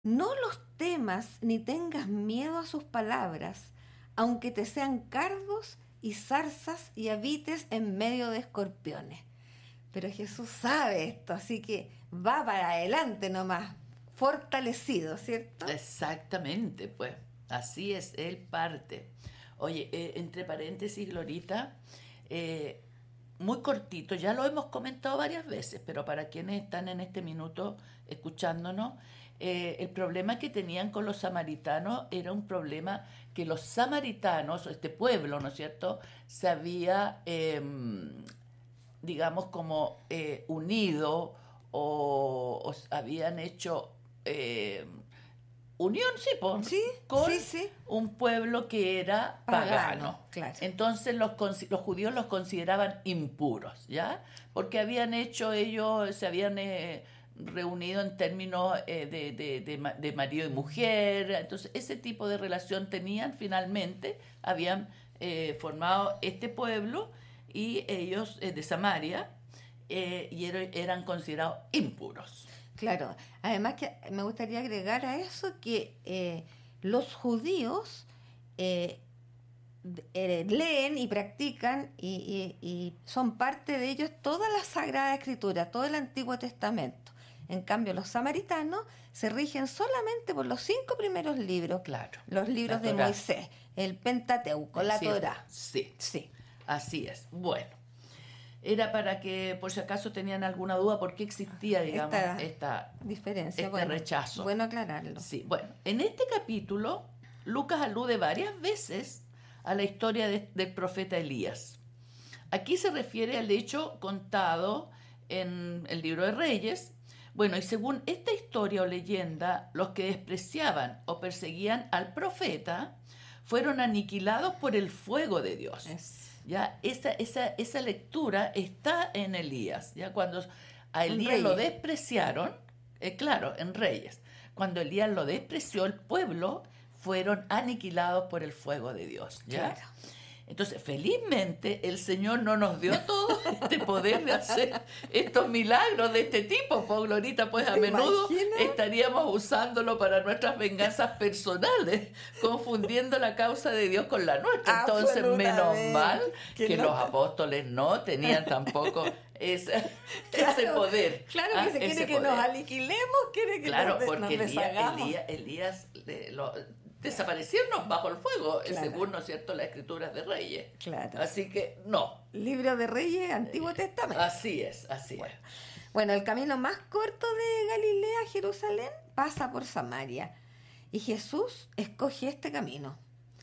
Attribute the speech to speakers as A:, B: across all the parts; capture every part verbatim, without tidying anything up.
A: No los temas ni tengas miedo a sus palabras, aunque te sean cardos y zarzas y habites en medio de escorpiones. Pero Jesús sabe esto, así que va para adelante nomás, fortalecido, ¿cierto?
B: Exactamente, pues. Así es, él parte. Oye, eh, entre paréntesis, Glorita, eh, muy cortito, ya lo hemos comentado varias veces, pero para quienes están en este minuto escuchándonos, eh, el problema que tenían con los samaritanos era un problema que los samaritanos, este pueblo, ¿no es cierto?, se había, eh, digamos, como eh, unido o, o habían hecho eh, unión, sí, po,
A: Sí,
B: con
A: sí, sí.
B: un pueblo que era pagano.
A: Pagano, claro.
B: Entonces los, consi- los judíos los consideraban impuros, ¿ya? Porque habían hecho ellos, se habían eh, reunido en términos eh, de, de, de ma- de marido y mujer, entonces ese tipo de relación tenían finalmente, habían eh, formado este pueblo y ellos eh, de Samaria eh, y er- eran considerados impuros.
A: Claro, además que me gustaría agregar a eso que eh, los judíos eh, d- eh, leen y practican y, y- y son parte de ellos toda la Sagrada Escritura, todo el Antiguo Testamento. En cambio, los samaritanos se rigen solamente por los cinco primeros libros,
B: Claro,
A: los libros
B: la
A: de
B: Torá.
A: Moisés, el Pentateuco, la
B: Sí,
A: Torá.
B: sí,
A: Sí,
B: así es. Bueno, era para que por si acaso tenían alguna duda por qué existía, digamos,
A: esta
B: esta,
A: diferencia,
B: este
A: bueno,
B: rechazo.
A: bueno aclararlo.
B: Sí, bueno, en este capítulo Lucas alude varias veces a la historia de- del profeta Elías. Aquí se refiere al hecho contado en el libro de Reyes. Bueno, y según esta historia o leyenda, los que despreciaban o perseguían al profeta fueron aniquilados por el fuego de Dios.
A: Es
B: Ya, esa, esa, esa lectura está en Elías. Ya, cuando a
A: en
B: Elías lo
A: Reyes.
B: despreciaron, eh, claro, en Reyes, cuando Elías lo despreció, el pueblo fueron aniquilados por el fuego de Dios. ¿Ya?
A: Claro.
B: Entonces, felizmente, el Señor no nos dio todo este poder de hacer estos milagros de este tipo, pues, Glorita, pues a
A: ¿Te
B: menudo
A: imaginas?
B: estaríamos usándolo para nuestras venganzas personales, confundiendo la causa de Dios con la nuestra. Entonces, menos mal
A: Que
B: que
A: no
B: los
A: te-
B: apóstoles no tenían tampoco ese, ese
A: Claro,
B: poder.
A: Claro
B: ¿ah?
A: que se quiere
B: Ese
A: que nos
B: poder.
A: aniquilemos, quiere que
B: Claro,
A: nos, de- nos
B: porque Elías,
A: deshagamos.
B: Elías, Elías eh, lo- desaparecieron bajo el fuego, eh,
A: Claro.
B: según, ¿no es cierto?, las escrituras de Reyes.
A: Claro.
B: Así que no,
A: Libro de Reyes, Antiguo Testamento.
B: así es, así es.
A: Bueno, el camino más corto de Galilea a Jerusalén pasa por Samaria. Y Jesús escoge este camino.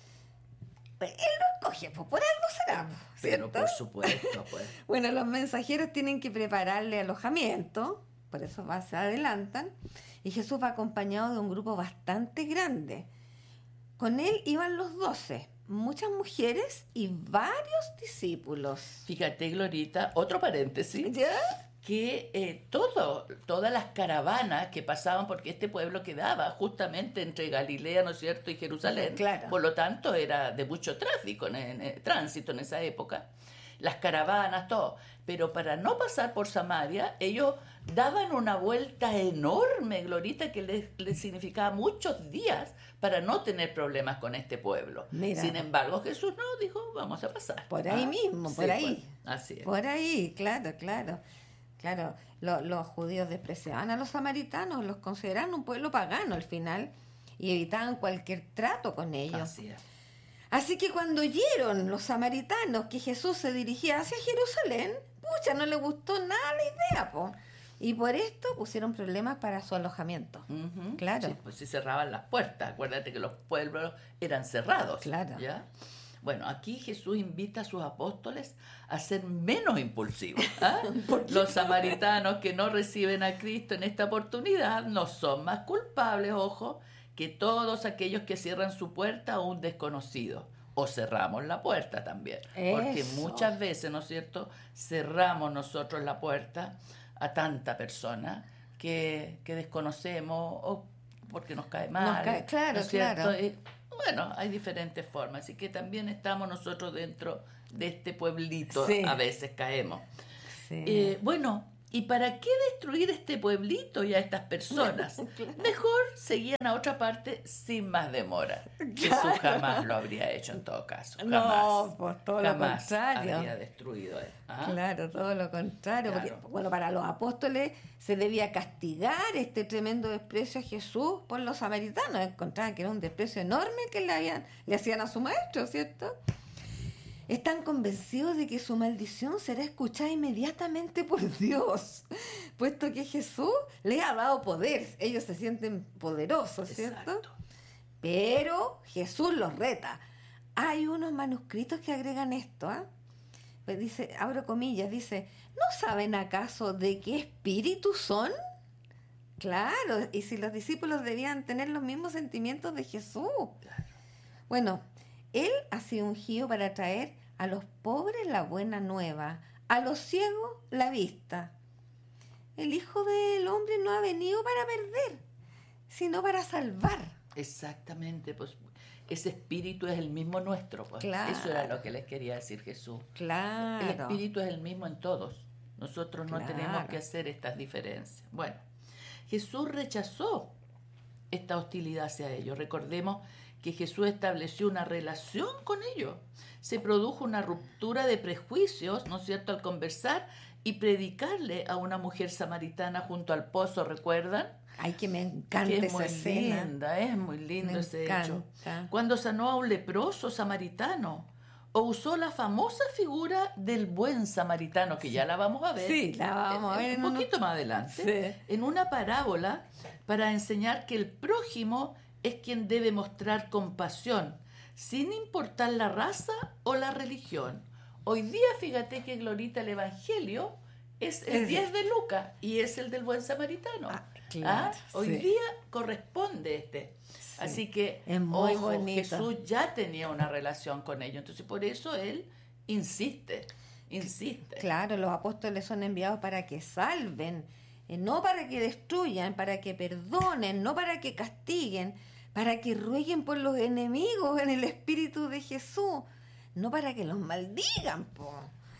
A: Pues, él lo escoge, pues por algo será, pues,
B: Pero
A: ¿cierto?
B: por supuesto, pues.
A: Bueno, los mensajeros tienen que prepararle alojamiento, por eso va, se adelantan, y Jesús va acompañado de un grupo bastante grande. Con él iban los doce, muchas mujeres y varios discípulos.
B: Fíjate, Glorita, otro paréntesis,
A: ¿Ya?
B: que eh, todo, todas las caravanas que pasaban, porque este pueblo quedaba justamente entre Galilea, ¿no es cierto?, y Jerusalén,
A: Claro.
B: por lo tanto era de mucho tráfico, en, en- en tránsito en esa época, las caravanas, todo, pero para no pasar por Samaria, ellos daban una vuelta enorme, Glorita, que les, les significaba muchos días para no tener problemas con este pueblo.
A: Mira.
B: Sin embargo, Jesús no, dijo, vamos a pasar.
A: Por ahí
B: Ah,
A: mismo,
B: sí,
A: por ahí.
B: pues, así es.
A: Por ahí, claro, claro. Claro, lo- los judíos despreciaban a los samaritanos, los consideraban un pueblo pagano al final y evitaban cualquier trato con ellos.
B: Así es.
A: Así que cuando oyeron los samaritanos que Jesús se dirigía hacia Jerusalén, pucha, no les gustó nada la idea, po. Y por esto pusieron problemas para su alojamiento.
B: Ujú.
A: Claro.
B: Sí, pues si cerraban las puertas, acuérdate que los pueblos eran cerrados.
A: Claro.
B: ¿Ya? Bueno, aquí Jesús invita a sus apóstoles a ser menos impulsivos. ¿ah? Los samaritanos que no reciben a Cristo en esta oportunidad no son más culpables, ojo, que todos aquellos que cierran su puerta a un desconocido. O cerramos la puerta también. Porque
A: Eso.
B: muchas veces, ¿no es cierto?, cerramos nosotros la puerta a tanta persona que, que desconocemos o porque nos cae mal.
A: Nos cae- claro,
B: ¿no es cierto?
A: claro.
B: Eh, bueno, hay diferentes formas, así que también estamos nosotros dentro de este pueblito,
A: Sí.
B: a veces caemos.
A: Sí.
B: Eh, bueno, ¿Y para qué destruir este pueblito y a estas personas?
A: Claro.
B: Mejor seguían a otra parte sin más demora. Jesús jamás lo habría hecho en todo caso. Jamás.
A: No, pues todo lo
B: jamás
A: contrario.
B: habría destruido él. ¿Ah?
A: Claro, todo lo contrario.
B: Claro.
A: Porque, bueno, para los apóstoles se debía castigar este tremendo desprecio a Jesús por los samaritanos. Encontraban que era un desprecio enorme que le, habían, le hacían a su maestro, ¿cierto? Están convencidos de que su maldición será escuchada inmediatamente por Dios, puesto que Jesús les ha dado poder. Ellos se sienten poderosos, ¿cierto?
B: Exacto.
A: Pero Jesús los reta. Hay unos manuscritos que agregan esto, ¿ah? Pues dice, abro comillas, dice, ¿no saben acaso de qué espíritu son? Claro, y si los discípulos debían tener los mismos sentimientos de Jesús.
B: Claro.
A: Bueno, Él ha sido ungido para traer a los pobres la buena nueva, a los ciegos la vista. El Hijo del Hombre no ha venido para perder, sino para salvar.
B: Exactamente, pues ese espíritu es el mismo nuestro. Pues.
A: Claro.
B: Eso era lo que les quería decir Jesús.
A: Claro.
B: El espíritu es el mismo en todos. Nosotros no
A: Claro.
B: tenemos que hacer estas diferencias. Bueno, Jesús rechazó esta hostilidad hacia ellos. Recordemos que Jesús estableció una relación con ellos. Se produjo una ruptura de prejuicios, ¿no es cierto?, al conversar y predicarle a una mujer samaritana junto al pozo, ¿recuerdan?
A: Ay, que me encanta
B: Que es
A: esa
B: muy
A: escena.
B: linda, es muy lindo
A: Me
B: ese
A: encanta.
B: hecho. Cuando sanó a un leproso samaritano, o usó la famosa figura del buen samaritano, que ya la vamos a ver.
A: Sí, la vamos a ver en
B: un
A: unos-
B: poquito más adelante,
A: Sí.
B: en una parábola para enseñar que el prójimo es quien debe mostrar compasión, sin importar la raza o la religión. Hoy día, fíjate que Glorita, el Evangelio es el
A: Es-
B: diez de Lucas y es el del buen samaritano.
A: Ah, claro,
B: ¿Ah? Hoy
A: sí.
B: día corresponde este.
A: Sí.
B: Así que
A: Es muy
B: ojo,
A: bonito.
B: Jesús ya tenía una relación con ellos. Entonces, por eso él insiste, insiste.
A: Claro, los apóstoles son enviados para que salven, eh, no para que destruyan, para que perdonen, no para que castiguen, para que rueguen por los enemigos en el Espíritu de Jesús, no para que los maldigan, po.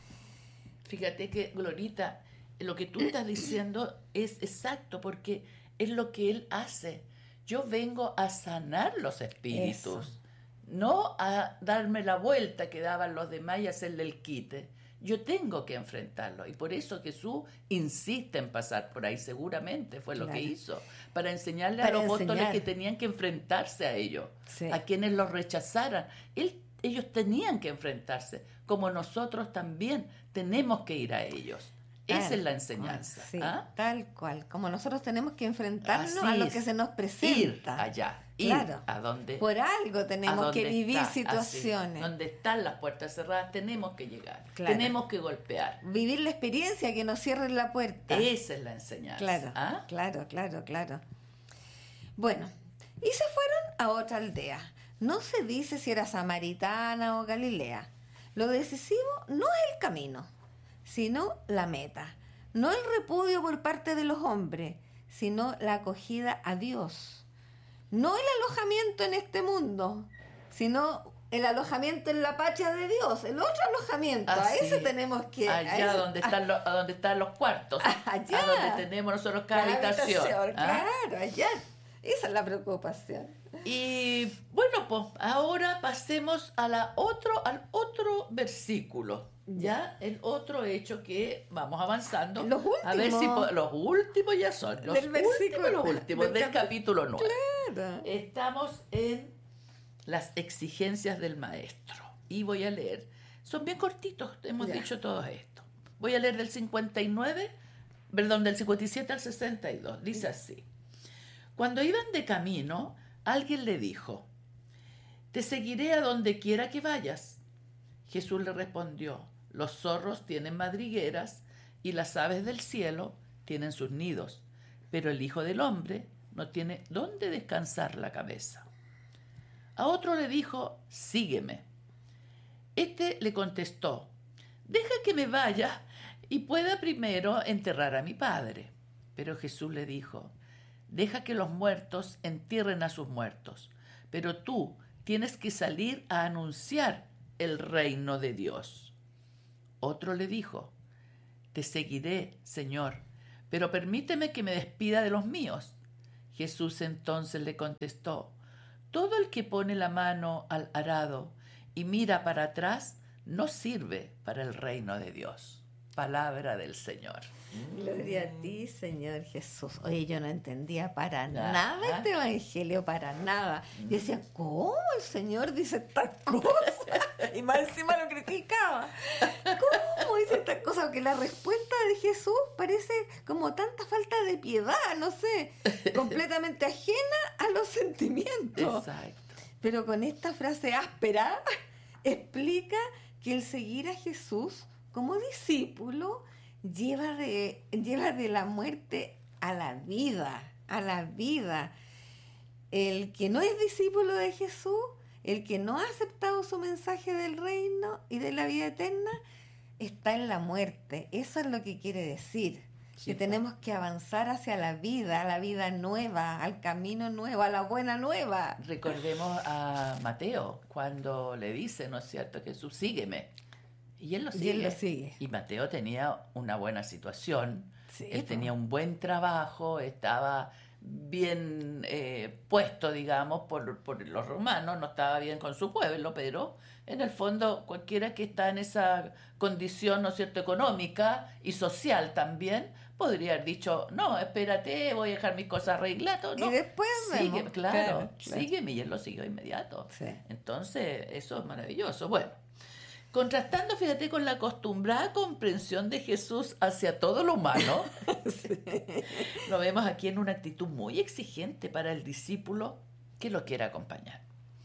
B: Fíjate que, Glorita, lo que tú estás diciendo es exacto, porque es lo que él hace. Yo vengo a sanar los espíritus,
A: Eso.
B: no a darme la vuelta que daban los demás y hacerle el quite. Yo tengo que enfrentarlo, y por eso Jesús insiste en pasar por ahí, seguramente fue lo
A: Claro.
B: que hizo, para enseñarle
A: Para
B: a los apóstoles
A: enseñar.
B: que tenían que enfrentarse a ellos,
A: Sí.
B: a quienes los rechazaran. Él, ellos tenían que enfrentarse, como nosotros también tenemos que ir a ellos. Esa
A: Tal
B: es la
A: cual,
B: enseñanza.
A: Sí,
B: ¿Ah?
A: tal cual. Como nosotros tenemos que enfrentarnos
B: Así
A: a lo
B: es.
A: que se nos
B: Ir
A: presenta.
B: allá, ir
A: Claro.
B: a donde,
A: Por algo
B: a
A: tenemos
B: donde
A: que vivir
B: está, así,
A: situaciones.
B: donde están las puertas cerradas, tenemos que llegar,
A: Claro.
B: tenemos que golpear.
A: Vivir la experiencia, que nos cierren la puerta.
B: Esa es la enseñanza.
A: Claro,
B: ¿Ah?
A: claro, claro, claro. Bueno, y se fueron a otra aldea. No se dice si era samaritana o Galilea. Lo decisivo no es el camino, sino la meta. No el repudio por parte de los hombres, sino la acogida a Dios. No el alojamiento en este mundo, sino el alojamiento en la patria de Dios, el otro alojamiento. A
B: Así,
A: ese tenemos que... a
B: allá
A: ese-
B: donde están los, a donde están los cuartos,
A: Allá.
B: a donde tenemos nosotros cada
A: La
B: habitación.
A: habitación,
B: ¿Ah?
A: Claro, allá. Esa es la preocupación.
B: Y bueno, pues ahora pasemos a la otro, al otro versículo. Ya, el otro hecho que vamos avanzando.
A: Los
B: A ver si
A: últimos.
B: po- los últimos ya son. Los
A: Del versículo-
B: últimos, los últimos
A: del
B: del,
A: capi-
B: capítulo nueve.
A: Claro.
B: Estamos en las exigencias del maestro. Y voy a leer. Son bien cortitos, hemos
A: Ya.
B: dicho todo esto. Voy a leer del cincuenta y nueve, perdón, del cincuenta y siete al sesenta y dos. Dice así. Cuando iban de camino, alguien le dijo, te seguiré a donde quiera que vayas. Jesús le respondió, los zorros tienen madrigueras y las aves del cielo tienen sus nidos, pero el Hijo del Hombre no tiene dónde descansar la cabeza. A otro le dijo, sígueme. Este le contestó, deja que me vaya y pueda primero enterrar a mi padre. Pero Jesús le dijo, deja que los muertos entierren a sus muertos, pero tú tienes que salir a anunciar el reino de Dios. Otro le dijo, te seguiré, Señor, pero permíteme que me despida de los míos. Jesús entonces le contestó: todo el que pone la mano al arado y mira para atrás no sirve para el reino de Dios. Palabra del Señor.
A: Gloria a ti, Señor Jesús. Oye, yo no entendía para
B: Ajá.
A: nada este evangelio, para nada. Yo decía, ¿cómo el Señor dice estas cosas? Y más encima lo criticaba. ¿Cómo dice estas cosas? Porque la respuesta de Jesús parece como tanta falta de piedad, no sé, completamente ajena a los sentimientos.
B: Exacto.
A: Pero con esta frase áspera explica que el seguir a Jesús como discípulo lleva de, lleva de la muerte a la vida, a la vida. El que no es discípulo de Jesús, el que no ha aceptado su mensaje del reino y de la vida eterna, está en la muerte. Eso es lo que quiere decir.
B: Sí,
A: que tenemos que avanzar hacia la vida, a la vida nueva, al camino nuevo, a la buena nueva.
B: Recordemos a Mateo cuando le dice, ¿no es cierto?, Jesús, sígueme. Y él lo sigue.
A: Y él lo sigue.
B: Y Mateo tenía una buena situación.
A: Sí,
B: él
A: po.
B: tenía un buen trabajo, estaba bien eh, puesto, digamos, por, por los romanos, no estaba bien con su pueblo, pero en el fondo cualquiera que está en esa condición, ¿no es cierto?, económica y social también, podría haber dicho, no, espérate, voy a dejar mis cosas arregladas. No,
A: y después
B: sigue,
A: vemos.
B: claro,
A: Claro, claro.
B: sígueme, y él lo siguió inmediato.
A: Sí.
B: Entonces, eso es maravilloso. Bueno, contrastando, fíjate, con la acostumbrada comprensión de Jesús hacia todo lo humano,
A: Sí.
B: lo vemos aquí en una actitud muy exigente para el discípulo que lo quiera acompañar.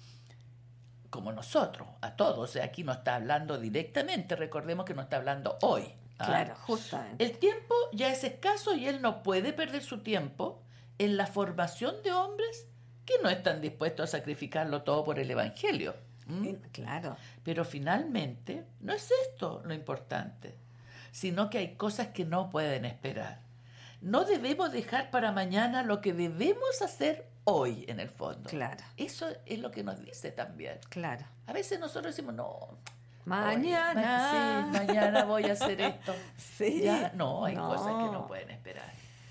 B: Como nosotros, a todos. O sea, aquí no está hablando directamente, recordemos que no está hablando hoy. ¿ah?
A: Claro, justamente.
B: El tiempo ya es escaso y él no puede perder su tiempo en la formación de hombres que no están dispuestos a sacrificarlo todo por el Evangelio. ¿Mm?
A: Eh, Claro.
B: Pero finalmente no es esto lo importante, sino que hay cosas que no pueden esperar. No debemos dejar para mañana lo que debemos hacer hoy, en el fondo.
A: Claro.
B: Eso es lo que nos dice también.
A: Claro.
B: A veces nosotros decimos, no,
A: Mañana.
B: hoy, ma- sí, mañana voy a hacer esto.
A: Sí.
B: Ya, no, hay
A: No.
B: cosas que no pueden esperar.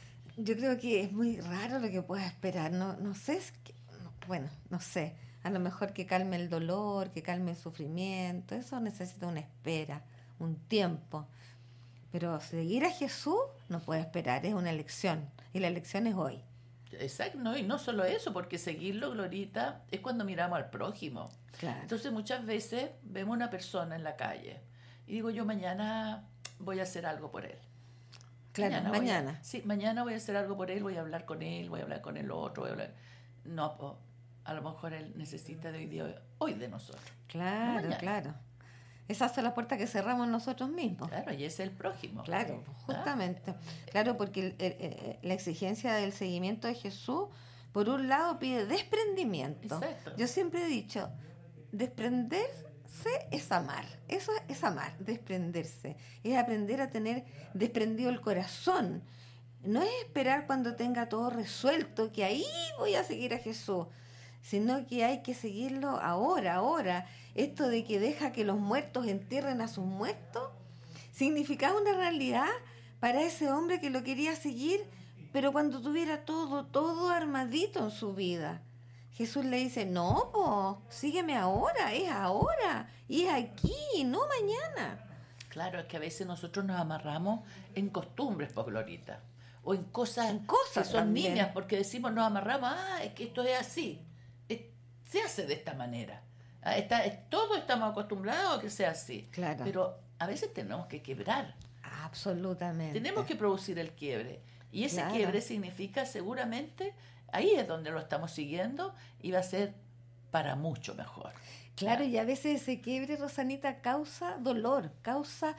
A: Yo creo que es muy raro lo que pueda esperar. No, no sé, es que- no, bueno, no sé. A lo mejor que calme el dolor, que calme el sufrimiento. Eso necesita una espera, un tiempo. Pero seguir a Jesús no puede esperar, es una elección. Y la elección es hoy.
B: Exacto, no, y no solo eso, porque seguirlo, Glorita, es cuando miramos al prójimo.
A: Claro.
B: Entonces muchas veces vemos una persona en la calle y digo yo, mañana voy a hacer algo por él.
A: Claro,
B: voy a-
A: mañana.
B: sí, mañana voy a hacer algo por él, voy a hablar con él, voy a hablar con el otro. Voy a hablar. No, po, a lo mejor él necesita de hoy, de hoy, hoy de nosotros.
A: Claro,
B: mañana.
A: claro. Esas son las puertas que cerramos nosotros mismos.
B: Claro, y ese es el prójimo.
A: Claro,
B: ¿Ah?
A: justamente. Claro, porque el- el- el- la exigencia del seguimiento de Jesús, por un lado, pide desprendimiento.
B: Exacto.
A: Yo siempre he dicho, desprenderse es amar. Eso es amar, desprenderse. Es aprender a tener desprendido el corazón. No es esperar cuando tenga todo resuelto, que ahí voy a seguir a Jesús, sino que hay que seguirlo ahora, ahora. Esto de que deja que los muertos entierren a sus muertos, significaba una realidad para ese hombre que lo quería seguir, pero cuando tuviera todo, todo armadito en su vida. Jesús le dice, no, po, sígueme ahora, es ahora, y es aquí, no mañana.
B: Claro, es que a veces nosotros nos amarramos en costumbres, por Glorita, o en cosas,
A: En cosas
B: que son
A: también.
B: niñas, porque decimos, nos amarramos, ah, es que esto es así, Es- se hace de esta manera. Ah, está, es- todos estamos acostumbrados a que sea así,
A: Claro.
B: pero a veces tenemos que quebrar,
A: Absolutamente.
B: tenemos que producir el quiebre, y ese
A: Claro.
B: quiebre significa seguramente, ahí es donde lo estamos siguiendo, y va a ser para mucho mejor.
A: Claro, y a veces ese quiebre, Rosanita, causa dolor, causa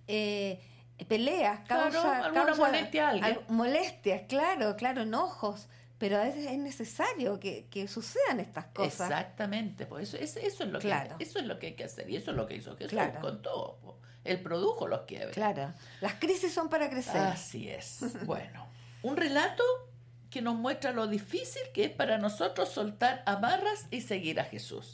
A: eh, peleas,
B: Claro,
A: causa,
B: alguna
A: causa
B: molestia a alguien.
A: al- molestias, claro, claro, enojos, pero a veces es necesario que, que sucedan estas cosas.
B: Exactamente, pues eso, es- eso, es lo
A: Claro.
B: que, eso es lo que hay que hacer, y eso es lo que hizo Jesús
A: Claro.
B: con todo. po. Él produjo los quiebres.
A: Claro, las crisis son para crecer.
B: Así es. Bueno, un relato que nos muestra lo difícil que es para nosotros soltar amarras y seguir a Jesús.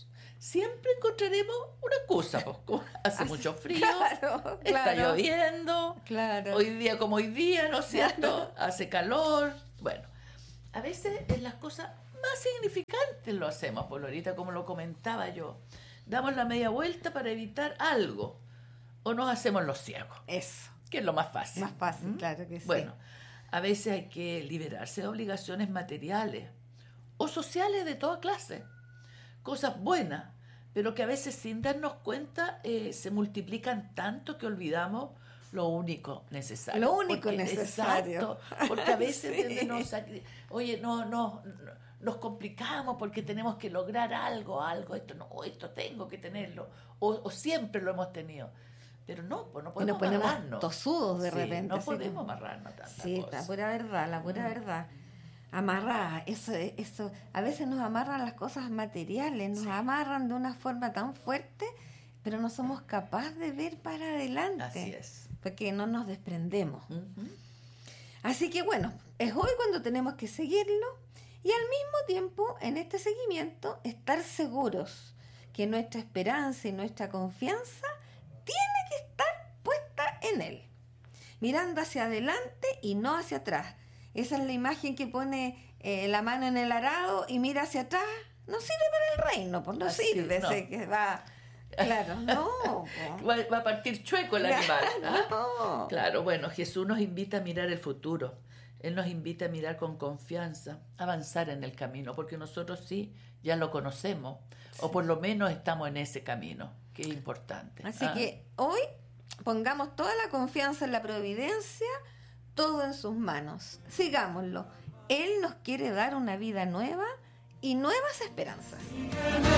B: siempre encontraremos una excusa. Pues, como hace
A: Así,
B: mucho frío,
A: claro,
B: está
A: claro.
B: lloviendo,
A: Claro.
B: hoy día como hoy día, ¿no es cierto? Hace calor. Bueno, a veces en las cosas más significantes lo hacemos, por ahorita como lo comentaba yo. Damos la media vuelta para evitar algo. O nos hacemos los ciegos,
A: Eso.
B: que es lo más fácil.
A: Más fácil,
B: ¿Mm?
A: claro que sí.
B: Bueno, a veces hay que liberarse de obligaciones materiales o sociales de toda clase. Cosas buenas, pero que a veces sin darnos cuenta eh, se multiplican tanto que olvidamos lo único necesario.
A: Lo único
B: Porque-
A: necesario.
B: Exacto, porque a veces
A: Sí.
B: ¿entiendes? nos, sacri- oye, no, no, no, nos complicamos porque tenemos que lograr algo, algo, esto no, esto tengo que tenerlo, o, o siempre lo hemos tenido. Pero no, pues no
A: Y
B: podemos
A: nos ponemos
B: amarrarnos.
A: tosudos de
B: Sí,
A: repente.
B: no
A: así
B: podemos
A: como-
B: amarrarnos a tantas
A: Sí,
B: cosas.
A: la pura verdad, la pura
B: Mm.
A: verdad. Amarrada, eso, eso, a veces nos amarran las cosas materiales, nos
B: Sí.
A: amarran de una forma tan fuerte, pero no somos capaces de ver para adelante.
B: Así es.
A: Porque no nos desprendemos.
B: Ujú.
A: Así que bueno, es hoy cuando tenemos que seguirlo y al mismo tiempo en este seguimiento estar seguros que nuestra esperanza y nuestra confianza tiene que estar puesta en Él, mirando hacia adelante y no hacia atrás. Esa es la imagen que pone eh, la mano en el arado y mira hacia atrás. No sirve para el reino, pues no
B: Así,
A: sirve,
B: no.
A: ese que va... Claro, no. po.
B: Va, va a partir chueco el animal. ¿ah?
A: No.
B: Claro, bueno, Jesús nos invita a mirar el futuro. Él nos invita a mirar con confianza, avanzar en el camino, porque nosotros sí ya lo conocemos, o por lo menos estamos en ese camino, que es importante.
A: Así
B: ¿ah?
A: que hoy pongamos toda la confianza en la providencia, todo en sus manos. Sigámoslo. Él nos quiere dar una vida nueva y nuevas esperanzas.